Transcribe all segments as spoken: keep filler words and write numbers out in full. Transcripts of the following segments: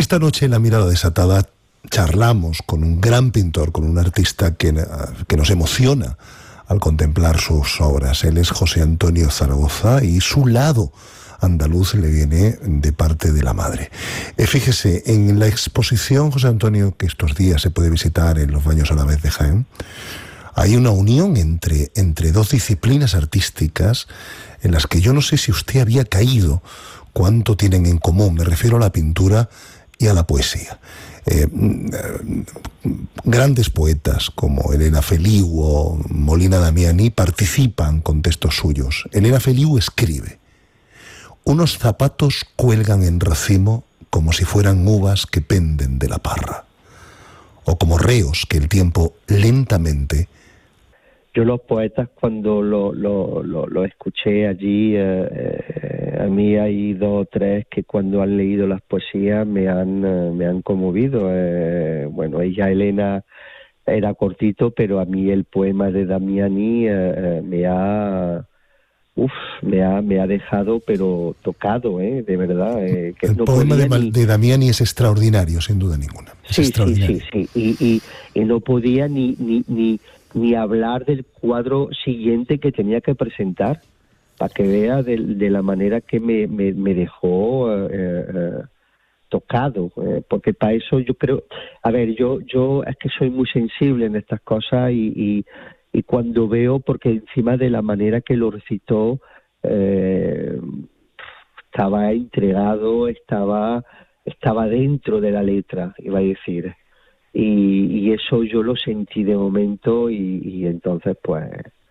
Esta noche en La Mirada Desatada charlamos con un gran pintor, con un artista que, que nos emociona al contemplar sus obras. Él es José Antonio Zaragoza y su lado andaluz le viene de parte de la madre. Eh, fíjese, en la exposición, José Antonio, que estos días se puede visitar en los Baños Alavés de Jaén, hay una unión entre, entre dos disciplinas artísticas en las que yo no sé si usted había caído cuánto tienen en común. Me refiero a la pintura y a la poesía. Eh, grandes poetas como Elena Feliu o Molina Damiani participan con textos suyos. Elena Feliu escribe: unos zapatos cuelgan en racimo como si fueran uvas que penden de la parra, o como reos que el tiempo lentamente... Yo los poetas, cuando lo, lo, lo, lo escuché allí, eh, eh, a mí hay dos o tres que cuando han leído las poesías me han, eh, me han conmovido. Eh, bueno, ella, Elena, era cortito, pero a mí el poema de Damiani eh, eh, me ha... Uf, me ha, me ha dejado, pero tocado, ¿eh? De verdad. Eh, que el no poema de, ni... de Damiani es extraordinario, sin duda ninguna. Es sí, extraordinario. sí, sí, sí. Y, y, y no podía ni, ni, ni, ni hablar del cuadro siguiente que tenía que presentar, para que vea de, de la manera que me, me, me dejó eh, eh, tocado. Eh, porque para eso yo creo... A ver, yo, yo es que soy muy sensible en estas cosas y... y Y cuando veo, porque encima de la manera que lo recitó, eh, estaba entregado, estaba estaba dentro de la letra, iba a decir. Y, y eso yo lo sentí de momento y, y entonces, pues,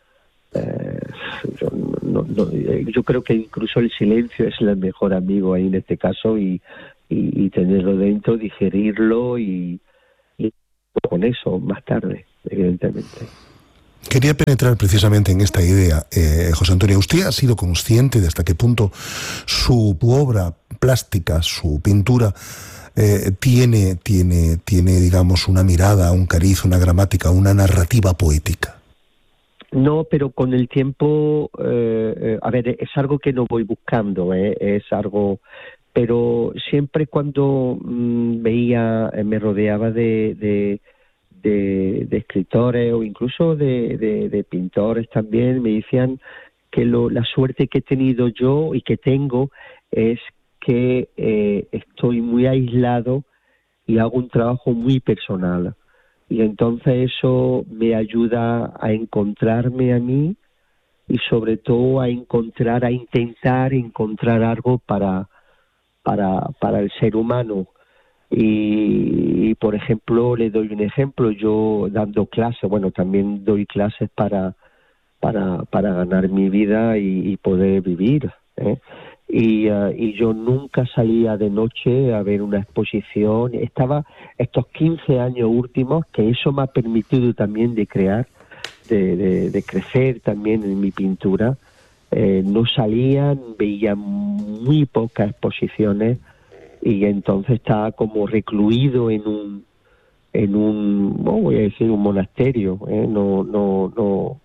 eh, yo, no, no, yo creo que incluso el silencio es el mejor amigo ahí en este caso y, y, y tenerlo dentro, digerirlo y, y con eso más tarde, evidentemente. Quería penetrar precisamente en esta idea, eh, José Antonio. ¿Usted ha sido consciente de hasta qué punto su obra plástica, su pintura, eh, tiene, tiene, tiene, digamos, una mirada, un cariz, una gramática, una narrativa poética? No, pero con el tiempo, eh, eh, a ver, es algo que no voy buscando, eh, es algo... Pero siempre cuando mmm, veía, eh, me rodeaba de... de De, de escritores o incluso de, de, de pintores también, me decían que lo, la suerte que he tenido yo y que tengo es que eh, estoy muy aislado y hago un trabajo muy personal. Y entonces eso me ayuda a encontrarme a mí y sobre todo a encontrar, a intentar encontrar algo para, para, para el ser humano. Y, y por ejemplo, le doy un ejemplo, yo dando clases, bueno, también doy clases para para para ganar mi vida y, y poder vivir, ¿eh? Y, uh, y yo nunca salía de noche a ver una exposición, estaba estos quince años últimos, que eso me ha permitido también de crear, de, de, de crecer también en mi pintura, eh, no salían, veía muy pocas exposiciones, y entonces estaba como recluido en un en un no voy a decir un monasterio, ¿eh? no no no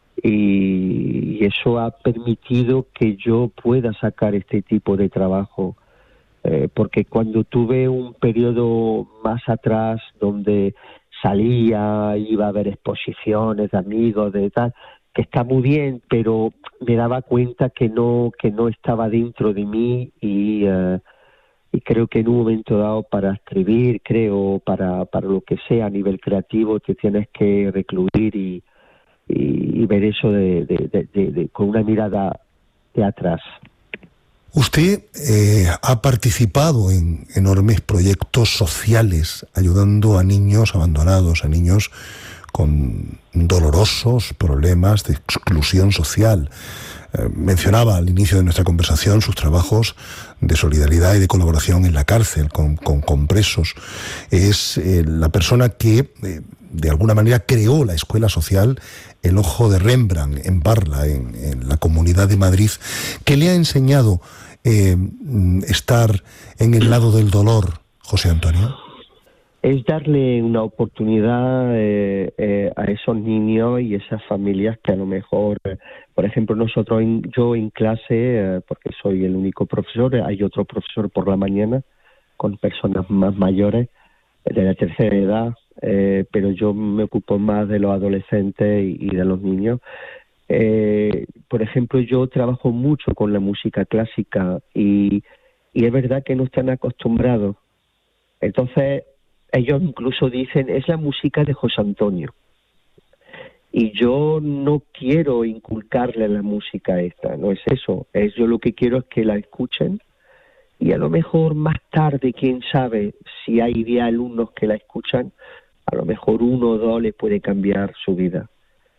y, y eso ha permitido que yo pueda sacar este tipo de trabajo, eh, porque cuando tuve un periodo más atrás donde salía, iba a ver exposiciones de amigos, de tal, que está muy bien, pero me daba cuenta que no que no estaba dentro de mí y uh, y creo que en un momento dado para escribir, creo, para, para lo que sea a nivel creativo, te tienes que recluir y, y, y ver eso de, de, de, de, de, con una mirada de atrás. Usted eh, ha participado en enormes proyectos sociales, ayudando a niños abandonados, a niños con dolorosos problemas de exclusión social. Eh, mencionaba al inicio de nuestra conversación sus trabajos de solidaridad y de colaboración en la cárcel con, con, con presos. Es eh, la persona que eh, de alguna manera creó la escuela social El Ojo de Rembrandt en Parla, en, en la Comunidad de Madrid, que le ha enseñado eh, estar en el lado del dolor, José Antonio. Es darle una oportunidad eh, eh, a esos niños y esas familias que a lo mejor, eh, por ejemplo, nosotros, en, yo en clase, eh, porque soy el único profesor, hay otro profesor por la mañana, con personas más mayores, de la tercera edad, eh, pero yo me ocupo más de los adolescentes y, y de los niños. Eh, por ejemplo, yo trabajo mucho con la música clásica y, y es verdad que no están acostumbrados. Entonces, ellos incluso dicen, es la música de José Antonio. Y yo no quiero inculcarle la música esta, no es eso. Es yo lo que quiero es que la escuchen y a lo mejor más tarde, quién sabe, si hay diez alumnos que la escuchan, a lo mejor uno o dos les puede cambiar su vida.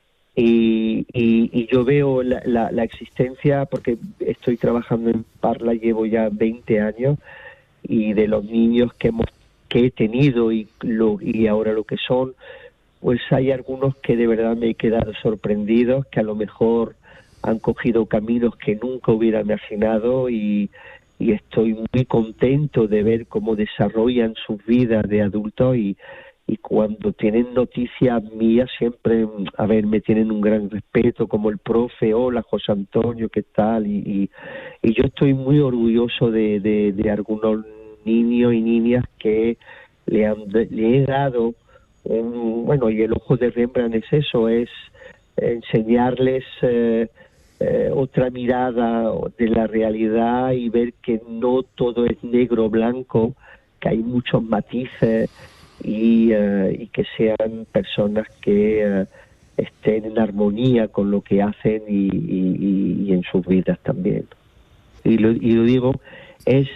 Y, y, y yo veo la, la, la existencia, porque estoy trabajando en Parla, llevo ya veinte años, y de los niños que hemos que he tenido y, lo, y ahora lo que son, pues hay algunos que de verdad me he quedado sorprendidos, que a lo mejor han cogido caminos que nunca hubiera imaginado y, y estoy muy contento de ver cómo desarrollan sus vidas de adultos y, y cuando tienen noticias mías siempre, a ver, me tienen un gran respeto, como el profe, hola José Antonio, ¿qué tal? Y, y, y yo estoy muy orgulloso de, de, de algunos niños y niñas que le, han, le he dado un, bueno, y el ojo de Rembrandt es eso, es enseñarles eh, eh, otra mirada de la realidad y ver que no todo es negro o blanco, que hay muchos matices y, uh, y que sean personas que uh, estén en armonía con lo que hacen y, y, y en sus vidas también. Y lo, y lo digo, es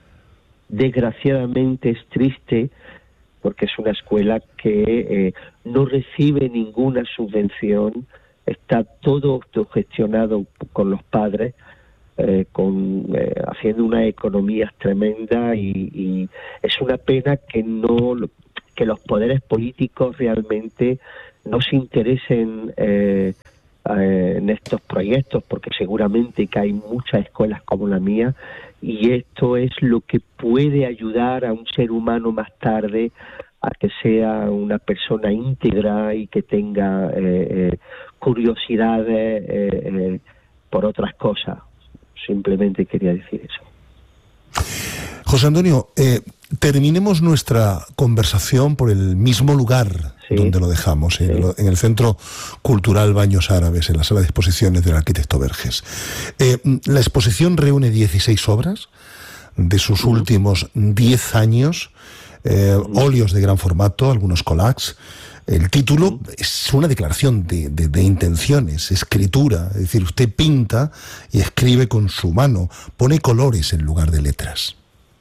desgraciadamente es triste porque es una escuela que eh, no recibe ninguna subvención, está todo autogestionado con los padres, eh, con eh, haciendo una economía tremenda y, y es una pena que no que los poderes políticos realmente no se interesen eh, eh, en estos proyectos, porque seguramente que hay muchas escuelas como la mía y esto es lo que puede ayudar a un ser humano más tarde a que sea una persona íntegra y que tenga eh, eh, curiosidades eh, eh, por otras cosas. Simplemente quería decir eso. José Antonio, eh, terminemos nuestra conversación por el mismo lugar sí. donde lo dejamos, en, sí. lo, en el Centro Cultural Baños Árabes, en la sala de exposiciones del arquitecto Verges. Eh, la exposición reúne dieciséis obras de sus uh-huh. últimos diez años, eh, uh-huh. óleos de gran formato, algunos collages. El título uh-huh. es una declaración de, de, de intenciones, escritura, es decir, usted pinta y escribe con su mano, pone colores en lugar de letras.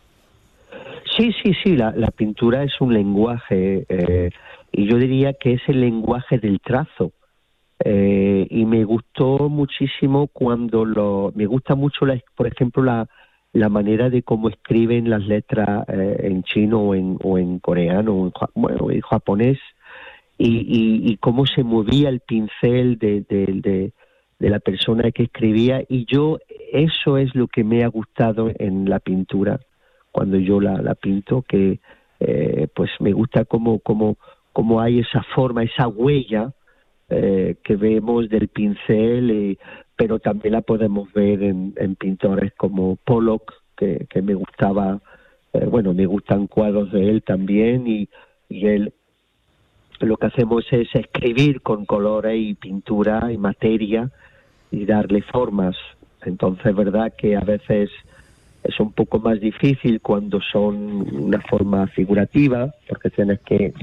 Sí, sí, sí, la, la pintura es un lenguaje eh, y yo diría que es el lenguaje del trazo eh, y me gustó muchísimo cuando lo, me gusta mucho, la, por ejemplo, la, la manera de cómo escriben las letras eh, en chino o en, o en coreano o en, bueno, en japonés y, y, y cómo se movía el pincel de, de, de, de la persona que escribía y yo, eso es lo que me ha gustado en la pintura. Cuando yo la, la pinto, que eh, pues me gusta cómo, cómo, cómo hay esa forma, esa huella eh, que vemos del pincel, y, pero también la podemos ver en, en pintores como Pollock, que, que me gustaba, eh, bueno, me gustan cuadros de él también, y, y él lo que hacemos es escribir con colores y pintura y materia y darle formas. Entonces es verdad que a veces es un poco más difícil cuando son una forma figurativa, porque tienes que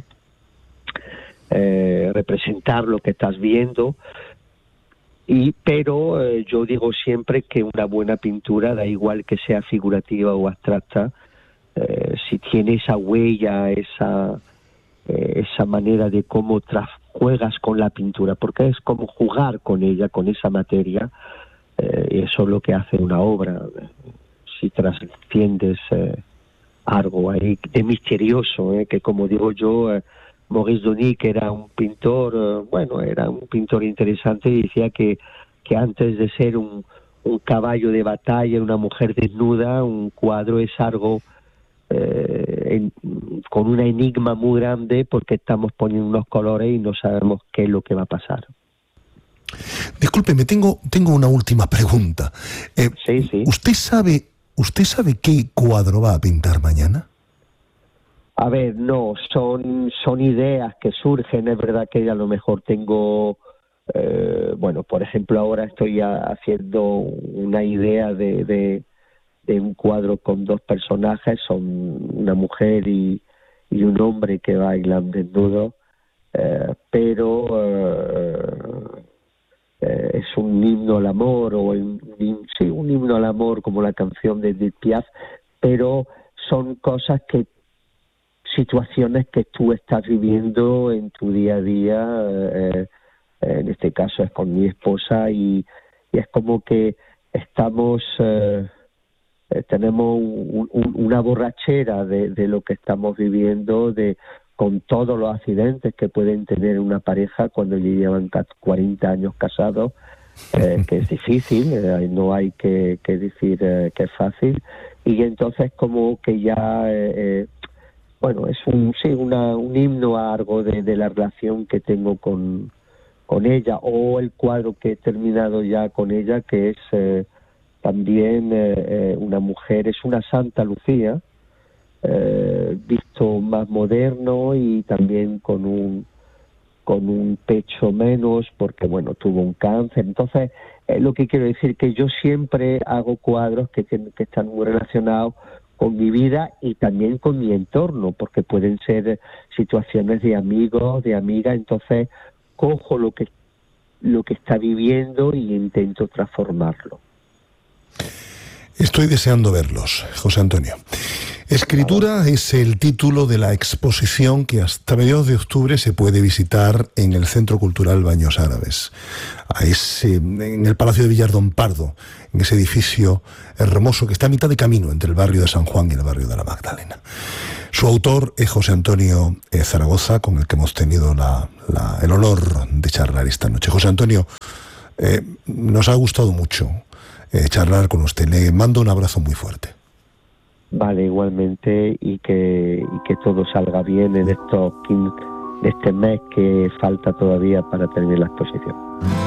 eh, representar lo que estás viendo. Y pero eh, yo digo siempre que una buena pintura, da igual que sea figurativa o abstracta, eh, si tiene esa huella, esa eh, esa manera de cómo tra- juegas con la pintura, porque es como jugar con ella, con esa materia, eh, y eso es lo que hace una obra. Si trasciendes eh, algo ahí de misterioso, eh, que como digo yo, eh, Maurice Denis, que era un pintor, eh, bueno, era un pintor interesante y decía que, que antes de ser un, un caballo de batalla, una mujer desnuda, un cuadro es algo eh, en, con una enigma muy grande porque estamos poniendo unos colores y no sabemos qué es lo que va a pasar. Discúlpeme, tengo, tengo una última pregunta. Eh, sí, sí. ¿Usted sabe... ¿Usted sabe qué cuadro va a pintar mañana? A ver, no, son, son ideas que surgen. Es verdad que a lo mejor tengo, eh, bueno, por ejemplo, ahora estoy a, haciendo una idea de, de, de un cuadro con dos personajes, son una mujer y, y un hombre que bailan desnudos, eh, pero eh, eh, es un himno al amor, o el, sí, un himno al amor como la canción de Edith Piaf, pero son cosas que situaciones que tú estás viviendo en tu día a día, eh, en este caso es con mi esposa, y, y es como que estamos, eh, eh, tenemos un, un, una borrachera de, de lo que estamos viviendo, de con todos los accidentes que pueden tener una pareja cuando ya llevan cuarenta años casados, eh, que es difícil, eh, no hay que, que decir eh, que es fácil, y entonces como que ya... Eh, eh, bueno, es un sí una, un himno a algo de, de la relación que tengo con, con ella, o el cuadro que he terminado ya con ella, que es eh, también eh, eh, una mujer, es una Santa Lucía, eh, visto más moderno y también con un con un pecho menos, porque bueno, tuvo un cáncer. Entonces, eh, lo que quiero decir que yo siempre hago cuadros que, que, que están muy relacionados con mi vida y también con mi entorno, porque pueden ser situaciones de amigos, de amigas. Entonces cojo lo que lo que está viviendo y intento transformarlo. Estoy deseando verlos, José Antonio. Escritura es el título de la exposición que hasta mediados de octubre se puede visitar en el Centro Cultural Baños Árabes, a ese, en el Palacio de Villardón Pardo, en ese edificio hermoso que está a mitad de camino entre el barrio de San Juan y el barrio de la Magdalena. Su autor es José Antonio eh, Zaragoza, con el que hemos tenido la, la, el honor de charlar esta noche. José Antonio, eh, nos ha gustado mucho eh, charlar con usted. Le mando un abrazo muy fuerte. Vale, igualmente, y que y que todo salga bien en estos de este mes que falta todavía para terminar la exposición.